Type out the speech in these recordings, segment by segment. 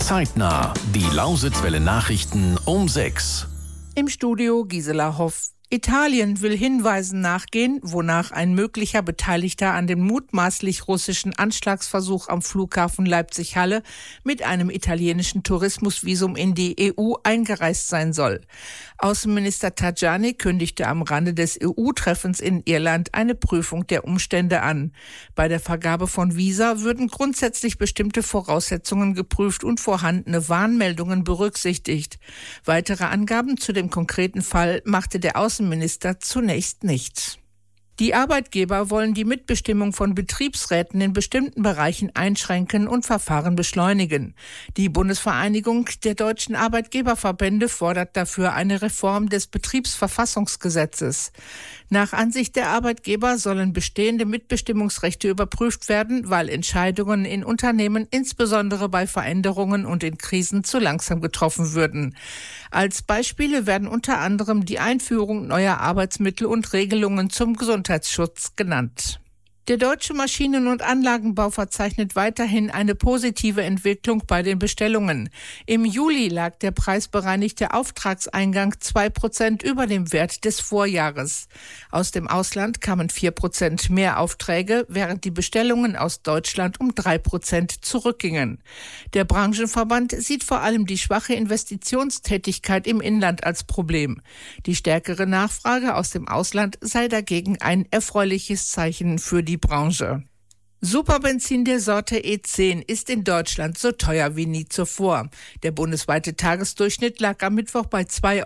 Zeitnah, die Lausitzwelle Nachrichten um 6. Im Studio Gisela Hoff. Italien will Hinweisen nachgehen, wonach ein möglicher Beteiligter an dem mutmaßlich russischen Anschlagsversuch am Flughafen Leipzig-Halle mit einem italienischen Tourismusvisum in die EU eingereist sein soll. Außenminister Tajani kündigte am Rande des EU-Treffens in Irland eine Prüfung der Umstände an. Bei der Vergabe von Visa würden grundsätzlich bestimmte Voraussetzungen geprüft und vorhandene Warnmeldungen berücksichtigt. Weitere Angaben zu dem konkreten Fall machte der Außenminister zunächst nicht. Die Arbeitgeber wollen die Mitbestimmung von Betriebsräten in bestimmten Bereichen einschränken und Verfahren beschleunigen. Die Bundesvereinigung der deutschen Arbeitgeberverbände fordert dafür eine Reform des Betriebsverfassungsgesetzes. Nach Ansicht der Arbeitgeber sollen bestehende Mitbestimmungsrechte überprüft werden, weil Entscheidungen in Unternehmen insbesondere bei Veränderungen und in Krisen zu langsam getroffen würden. Als Beispiele werden unter anderem die Einführung neuer Arbeitsmittel und Regelungen zum Gesundheitsschutz genannt. Der deutsche Maschinen- und Anlagenbau verzeichnet weiterhin eine positive Entwicklung bei den Bestellungen. Im Juli lag der preisbereinigte Auftragseingang 2% über dem Wert des Vorjahres. Aus dem Ausland kamen 4% mehr Aufträge, während die Bestellungen aus Deutschland um 3% zurückgingen. Der Branchenverband sieht vor allem die schwache Investitionstätigkeit im Inland als Problem. Die stärkere Nachfrage aus dem Ausland sei dagegen ein erfreuliches Zeichen für die Branche. Superbenzin der Sorte E10 ist in Deutschland so teuer wie nie zuvor. Der bundesweite Tagesdurchschnitt lag am Mittwoch bei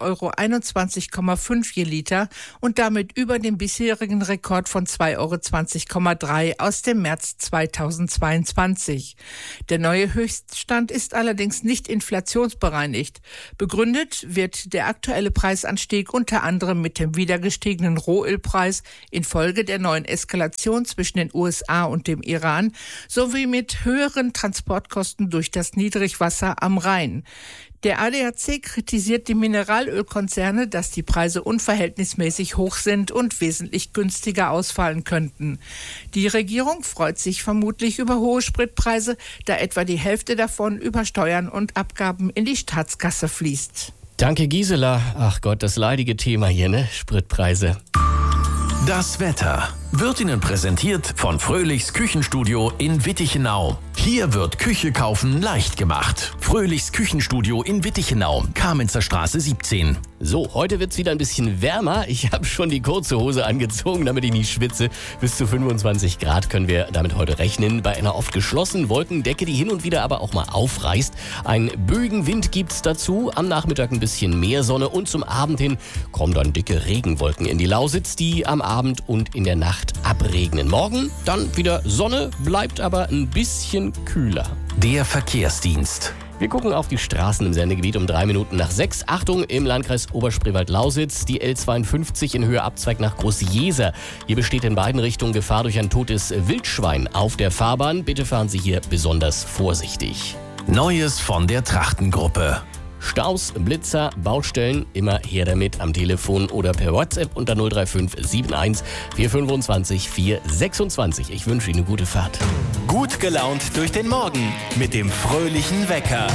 2,21,5 € je Liter und damit über dem bisherigen Rekord von 2,20,3 € aus dem März 2022. Der neue Höchststand ist allerdings nicht inflationsbereinigt. Begründet wird der aktuelle Preisanstieg unter anderem mit dem wieder gestiegenen Rohölpreis infolge der neuen Eskalation zwischen den USA und dem Iran sowie mit höheren Transportkosten durch das Niedrigwasser am Rhein. Der ADAC kritisiert die Mineralölkonzerne, dass die Preise unverhältnismäßig hoch sind und wesentlich günstiger ausfallen könnten. Die Regierung freut sich vermutlich über hohe Spritpreise, da etwa die Hälfte davon über Steuern und Abgaben in die Staatskasse fließt. Danke, Gisela. Ach Gott, das leidige Thema hier, ne? Spritpreise. Das Wetter wird Ihnen präsentiert von Fröhlichs Küchenstudio in Wittichenau. Hier wird Küche kaufen leicht gemacht. Fröhlichs Küchenstudio in Wittichenau, Kamenzer Straße 17. So, heute wird's wieder ein bisschen wärmer. Ich habe schon die kurze Hose angezogen, damit ich nicht schwitze. Bis zu 25 Grad können wir damit heute rechnen. Bei einer oft geschlossenen Wolkendecke, die hin und wieder aber auch mal aufreißt. Ein böigen Wind gibt's dazu. Am Nachmittag ein bisschen mehr Sonne und zum Abend hin kommen dann dicke Regenwolken in die Lausitz, die am Abend und in der Nacht abregnen. Morgen dann wieder Sonne, bleibt aber ein bisschen kühler. Der Verkehrsdienst. Wir gucken auf die Straßen im Sendegebiet um 3 Minuten nach 6. Achtung, im Landkreis Oberspreewald-Lausitz, die L52 in Höhe Abzweig nach Großjeser. Hier besteht in beiden Richtungen Gefahr durch ein totes Wildschwein auf der Fahrbahn. Bitte fahren Sie hier besonders vorsichtig. Neues von der Trachtengruppe. Staus, Blitzer, Baustellen, immer her damit am Telefon oder per WhatsApp unter 035 71 425 426. Ich wünsche Ihnen eine gute Fahrt. Gut gelaunt durch den Morgen mit dem fröhlichen Wecker.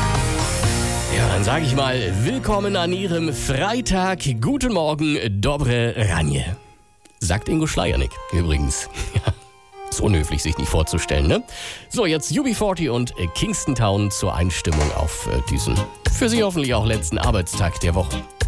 Ja, dann sage ich mal, willkommen an Ihrem Freitag. Guten Morgen, dobre ranie. Sagt Ingo Schleiernick übrigens. Ja. Ist unhöflich, sich nicht vorzustellen, ne? So, jetzt UB40 und Kingston Town zur Einstimmung auf diesen für Sie hoffentlich auch letzten Arbeitstag der Woche.